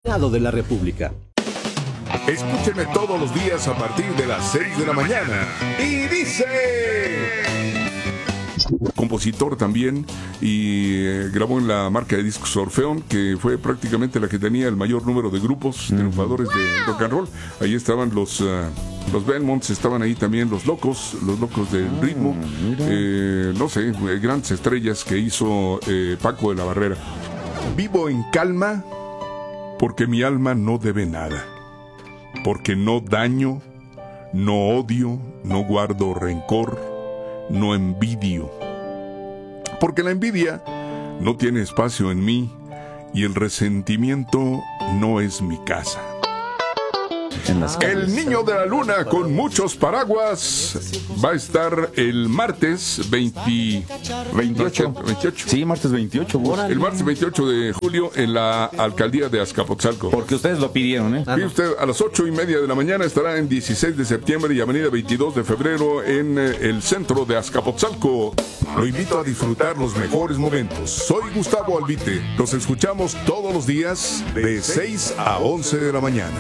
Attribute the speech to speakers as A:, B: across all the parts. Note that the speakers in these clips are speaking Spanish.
A: Senado de la República.
B: Escúcheme todos los días a partir de las 6 de la mañana. Y dice... Compositor también, y grabó en la marca de discos Orfeón, que fue prácticamente la que tenía el mayor número de grupos triunfadores de rock and roll. Ahí estaban los Belmonts, estaban ahí también los locos del ritmo, no sé, grandes estrellas que hizo Paco de la Barrera. Vivo en calma porque mi alma no debe nada, porque no daño, no odio, no guardo rencor, no envidio, porque la envidia no tiene espacio en mí y el resentimiento no es mi casa. El Niño de la Luna con muchos paraguas va a estar el martes 28.
C: Sí, martes 28.
B: El martes 28 de julio en la alcaldía de Azcapotzalco.
C: Porque ustedes lo pidieron, ¿eh?
B: Y usted a las 8:30 de la mañana estará en 16 de septiembre y avenida 22 de febrero en el centro de Azcapotzalco. Lo invito a disfrutar los mejores momentos. Soy Gustavo Albite. Los escuchamos todos los días de 6 a 11 de la mañana.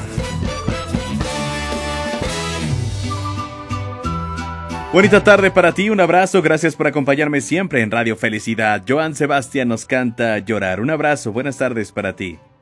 D: Bonita tarde para ti, un abrazo, gracias por acompañarme siempre en Radio Felicidad. Joan Sebastián nos canta Llorar. Un abrazo, buenas tardes para ti.